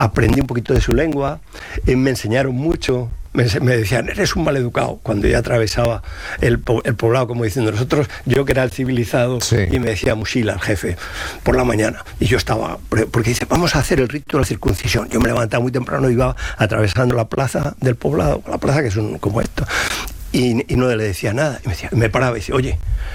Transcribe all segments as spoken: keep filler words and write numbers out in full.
aprendí un poquito de su lengua, eh, me enseñaron mucho. Me, me decían, eres un maleducado, cuando yo atravesaba el, el poblado, como diciendo nosotros, yo que era el civilizado, sí. Y me decía Mushila, el jefe, por la mañana, y yo estaba, porque dice, vamos a hacer el rito de la circuncisión. Yo me levantaba muy temprano y iba atravesando la plaza del poblado, la plaza que es un, como esto, y, y no le decía nada, y me, decía, me paraba y decía, oye,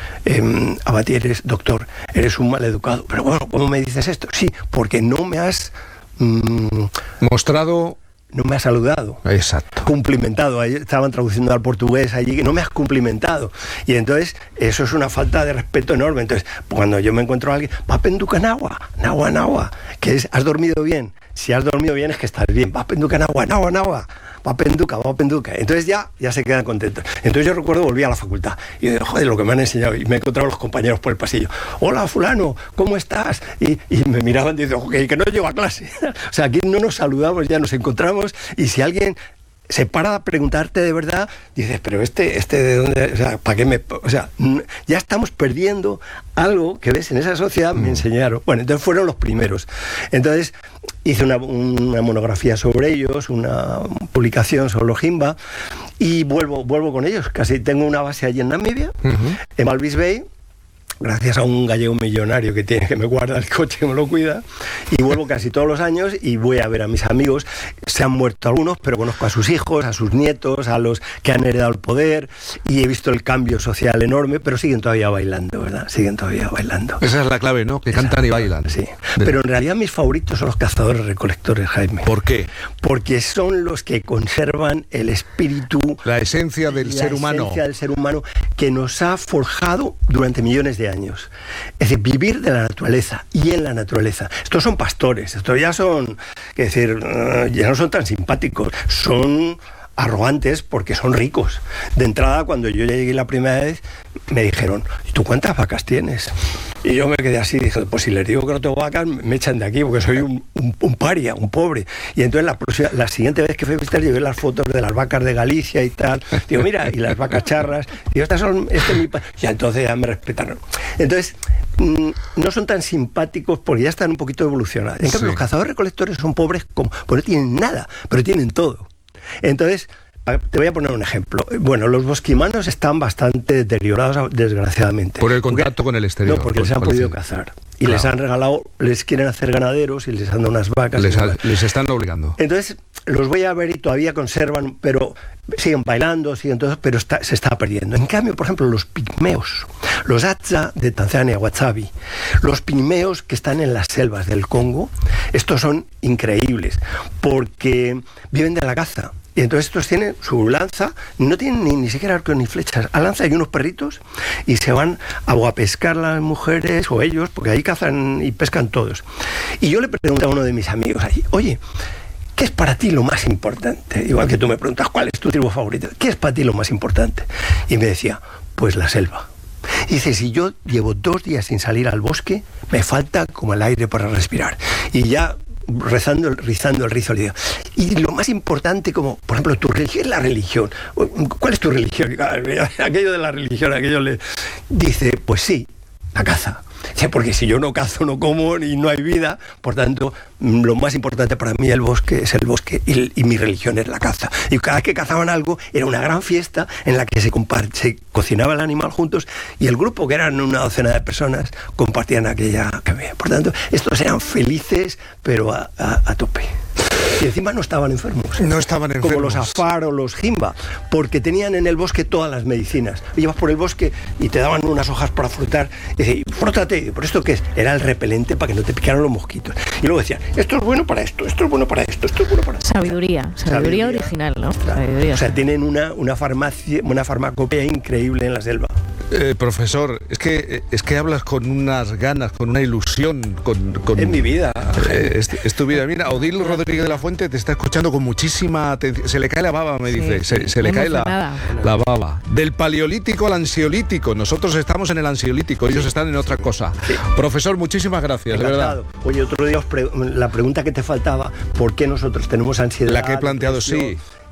eh, Abati, eres doctor, eres un maleducado, pero bueno, ¿cómo me dices esto? Sí, porque no me has mmm, mostrado... No me has saludado. Exacto. Cumplimentado. Ahí estaban traduciendo al portugués allí, que no me has cumplimentado. Y entonces, eso es una falta de respeto enorme. Entonces, cuando yo me encuentro a alguien, va penduca nagua, nagua, nagua, que es, ¿has dormido bien? Si has dormido bien es que estás bien. Va penduca nagua, nagua, nagua. Va penduca, va penduca. Entonces ya, ya se quedan contentos. Entonces yo recuerdo, volví a la facultad y digo, joder, lo que me han enseñado. Y me he encontrado a los compañeros por el pasillo. Hola, fulano, ¿cómo estás? Y, y me miraban y dicen, okay, que no llego a clase. O sea, aquí no nos saludamos, ya nos encontramos. Y si alguien se para a preguntarte de verdad, dices, pero este, este de dónde, o sea, ¿para qué me...? O sea, ya estamos perdiendo algo que, ves, en esa sociedad me enseñaron. Bueno, entonces fueron los primeros. Entonces hice una, una monografía sobre ellos, una publicación sobre los Himba, y vuelvo, vuelvo con ellos. Casi tengo una base allí en Namibia, uh-huh. en Walvis Bay, gracias a un gallego millonario que tiene, que me guarda el coche, que me lo cuida, y vuelvo casi todos los años y voy a ver a mis amigos. Se han muerto algunos, pero conozco a sus hijos, a sus nietos, a los que han heredado el poder, y he visto el cambio social enorme, pero siguen todavía bailando, ¿verdad? Siguen todavía bailando. Esa es la clave, ¿no? Que Esa, cantan y bailan. Sí. De... Pero en realidad mis favoritos son los cazadores recolectores, Jaime. ¿Por qué? Porque son los que conservan el espíritu, la esencia del ser humano. La esencia del ser humano que nos ha forjado durante millones de años. Es decir, vivir de la naturaleza y en la naturaleza. Estos son pastores, estos ya son, es decir, ya no son tan simpáticos, son arrogantes porque son ricos. De entrada, cuando yo llegué la primera vez, me dijeron, ¿y tú cuántas vacas tienes? Y yo me quedé así, dije, pues si les digo que no tengo vacas, me echan de aquí porque soy un, un, un paria, un pobre. Y entonces la, próxima, la siguiente vez que fui a visitar, llevé las fotos de las vacas de Galicia y tal. Digo, mira, y las vacas charras. Digo, estas son, este es mi pa-. Y entonces ya me respetaron. Entonces, mmm, no son tan simpáticos porque ya están un poquito evolucionados. En cambio, sí. Los cazadores recolectores son pobres, como, pues no tienen nada, pero tienen todo. Entonces, te voy a poner un ejemplo. Bueno, los bosquimanos están bastante deteriorados, desgraciadamente. Por el contacto porque, con el exterior. No, porque les han podido cazar. Y claro. Les han regalado, les quieren hacer ganaderos y les han dado unas vacas. Les, a, les están obligando. Entonces, los voy a ver y todavía conservan, pero siguen bailando, siguen todos, pero está, se está perdiendo. En cambio, por ejemplo, los pigmeos, los Hadza de Tanzania, Wahsabi, los pigmeos que están en las selvas del Congo, estos son increíbles, porque viven de la caza. Y entonces estos tienen su lanza, no tienen ni, ni siquiera arco ni flechas, a lanza y unos perritos, y se van a, a pescar las mujeres o ellos, porque ahí cazan y pescan todos. Y yo le pregunté a uno de mis amigos allí, oye, ¿qué es para ti lo más importante? Igual que tú me preguntas, ¿cuál es tu tribu favorita? ¿Qué es para ti lo más importante? Y me decía, pues la selva. Y dice, si yo llevo dos días sin salir al bosque, me falta como el aire para respirar. Y ya... rezando, rizando el rizo, le digo, y lo más importante, como por ejemplo tu religión, es la religión. ¿Cuál es tu religión? Aquello de la religión, aquello le dice, pues sí, la caza. Dice, porque si yo no cazo, no como y no hay vida, por tanto, lo más importante para mí el bosque es el bosque y, y mi religión es la caza. Y cada vez que cazaban algo, era una gran fiesta en la que se, se cocinaba el animal juntos y el grupo, que eran una docena de personas, compartían aquella comida. Por tanto, estos eran felices, pero a, a, a tope. Y encima no estaban enfermos. No estaban enfermos. Como los Afar o los Himba, porque tenían en el bosque todas las medicinas. Ibas por el bosque y te daban unas hojas para frotar. Y decían, frótate. ¿Por esto qué es? Era el repelente para que no te picaran los mosquitos. Y luego decían, esto es bueno para esto, esto es bueno para esto, esto es bueno para esto. Sabiduría, sabiduría, sabiduría original, ¿no? Claro. Sabiduría. O sea, tienen una, una, farmacia, una farmacopea increíble en la selva. Eh, profesor, es que es que hablas con unas ganas, con una ilusión, con... con es mi vida. Eh, es, es tu vida. Mira, Odil Rodríguez de la Fuente te está escuchando con muchísima atención. Se le cae la baba, me dice. Sí, se, se le cae la, la baba. Del paleolítico al ansiolítico. Nosotros estamos en el ansiolítico, ellos sí. están en otra cosa. Sí. Profesor, muchísimas gracias, encantado. De verdad. Oye, otro día os pre- la pregunta que te faltaba, ¿por qué nosotros tenemos ansiedad? La que he planteado, sí.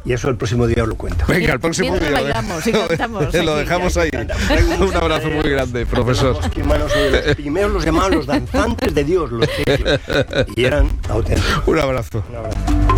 y eso el próximo día os lo cuento. Venga, el próximo día. Bailamos y cantamos. Lo dejamos ahí. Un abrazo muy grande, profesor. Los primeros los llamaban los danzantes de Dios, los egipcios, y eran auténticos. Un abrazo. Un abrazo.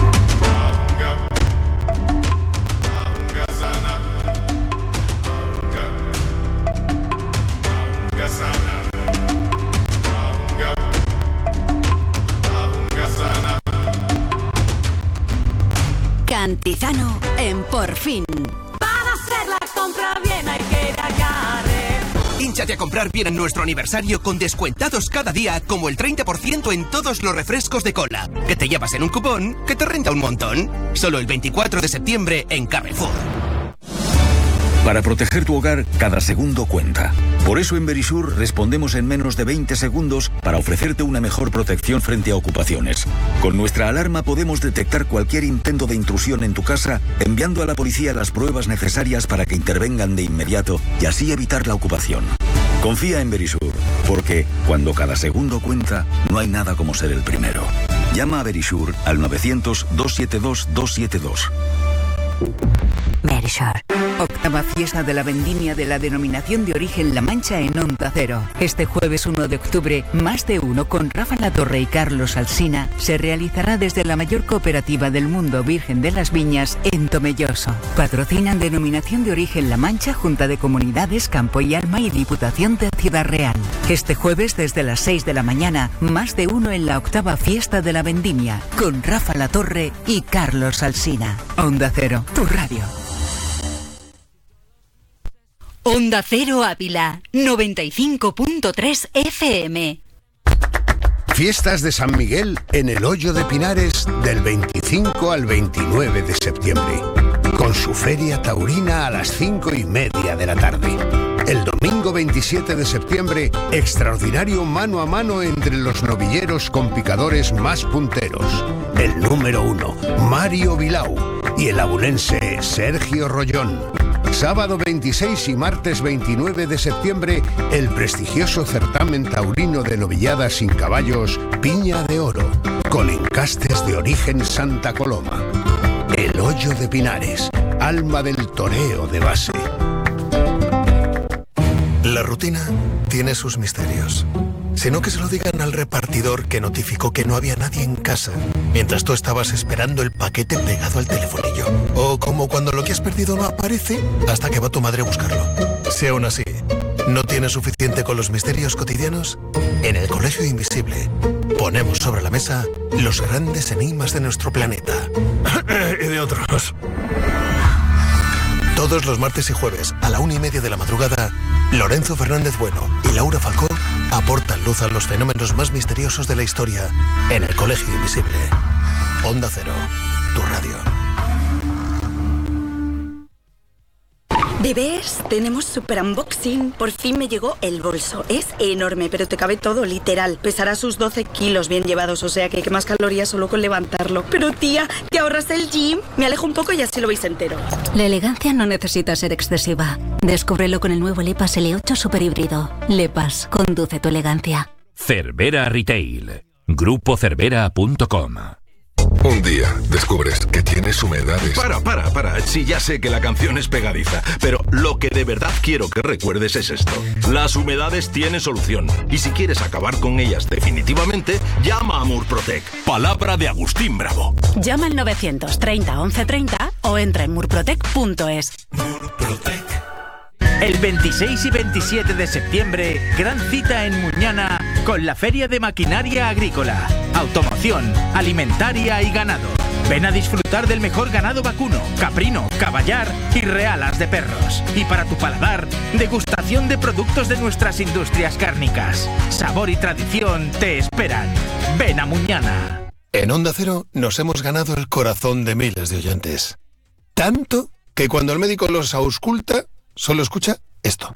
Cantizano en Por Fin. Para hacer la compra bien hay que ir a Carrefour. Hínchate a comprar bien en nuestro aniversario con descuentados cada día, como el treinta por ciento en todos los refrescos de cola, que te llevas en un cupón que te renta un montón. Solo el veinticuatro de septiembre en Carrefour. Para proteger tu hogar, cada segundo cuenta. Por eso en Verisur respondemos en menos de veinte segundos para ofrecerte una mejor protección frente a ocupaciones. Con nuestra alarma podemos detectar cualquier intento de intrusión en tu casa, enviando a la policía las pruebas necesarias para que intervengan de inmediato y así evitar la ocupación. Confía en Verisur, porque cuando cada segundo cuenta, no hay nada como ser el primero. Llama a Verisur al novecientos, doscientos setenta y dos, doscientos setenta y dos. Verisur. Octava fiesta de la vendimia de la denominación de origen La Mancha en Onda Cero. Este jueves uno de octubre, Más de Uno con Rafa Latorre y Carlos Alsina se realizará desde la mayor cooperativa del mundo Virgen de las Viñas en Tomelloso. Patrocinan denominación de origen La Mancha, Junta de Comunidades, Campo y Alma y Diputación de Ciudad Real. Este jueves desde las seis de la mañana, Más de Uno en la octava fiesta de la vendimia con Rafa Latorre y Carlos Alsina. Onda Cero, tu radio. Onda Cero Ávila, noventa y cinco punto tres F M. Fiestas de San Miguel en el Hoyo de Pinares del veinticinco al veintinueve de septiembre, con su feria taurina a las cinco y media de la tarde. El domingo veintisiete de septiembre, extraordinario mano a mano entre los novilleros con picadores más punteros. El número uno, Mario Vilau, y el abulense Sergio Rollón. Sábado veintiséis y martes veintinueve de septiembre, el prestigioso certamen taurino de novilladas sin caballos Piña de Oro, con encastes de origen Santa Coloma. El Hoyo de Pinares, alma del toreo de base. La rutina tiene sus misterios. Si no, que se lo digan al repartidor que notificó que no había nadie en casa mientras tú estabas esperando el paquete pegado al telefonillo. O como cuando lo que has perdido no aparece hasta que va tu madre a buscarlo. Si aún así no tienes suficiente con los misterios cotidianos, en el Colegio Invisible ponemos sobre la mesa los grandes enigmas de nuestro planeta. Y de otros. Todos los martes y jueves a la una y media de la madrugada, Lorenzo Fernández Bueno y Laura Falcó aportan luz a los fenómenos más misteriosos de la historia en el Colegio Invisible. Onda Cero, tu radio. Bebés, tenemos super unboxing. Por fin me llegó el bolso. Es enorme, pero te cabe todo, literal. Pesará sus doce kilos bien llevados, o sea que hay que más calorías solo con levantarlo. Pero tía, ¿te ahorras el gym? Me alejo un poco y así lo veis entero. La elegancia no necesita ser excesiva. Descúbrelo con el nuevo Lepas L ocho Super Híbrido. Lepas, conduce tu elegancia. Cervera Retail. Grupo Cervera punto com. Un día descubres que tienes humedades. Para, para, para. Sí, ya sé que la canción es pegadiza, pero lo que de verdad quiero que recuerdes es esto. Las humedades tienen solución. Y si quieres acabar con ellas definitivamente, llama a Murprotec. Palabra de Agustín Bravo. Llama al novecientos treinta once treinta o entra en murprotec punto es. Murprotec. El veintiséis y veintisiete de septiembre, gran cita en Muñana con la Feria de Maquinaria Agrícola, Automoción, Alimentaria y Ganado. Ven a disfrutar del mejor ganado vacuno, caprino, caballar y realas de perros. Y para tu paladar, degustación de productos de nuestras industrias cárnicas. Sabor y tradición te esperan. Ven a Muñana. En Onda Cero nos hemos ganado el corazón de miles de oyentes. Tanto que cuando el médico los ausculta, solo escucha esto.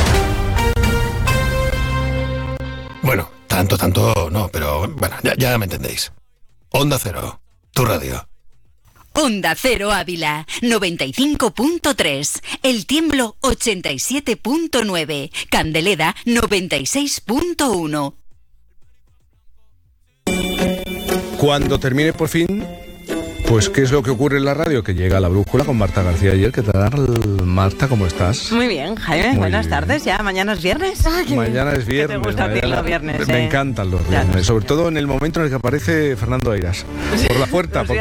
Bueno, tanto, tanto no, pero bueno, ya, ya me entendéis. Onda Cero, tu radio. Onda Cero Ávila, noventa y cinco punto tres. El Tiemblo, ochenta y siete punto nueve. Candeleda, noventa y seis punto uno. Cuando termine por fin, Pues, ¿qué es lo que ocurre en la radio? Que llega la brújula con Marta García ayer. ¿Qué tal, Marta? ¿Cómo estás? Muy bien, Jaime. Muy buenas bien. tardes. Ya, mañana es viernes. Mañana es viernes. ¿Qué te gusta a ti mañana... los viernes? Me eh? encantan los viernes. Sobre todo en el momento en el que aparece Fernando Eiras. Por la puerta, porque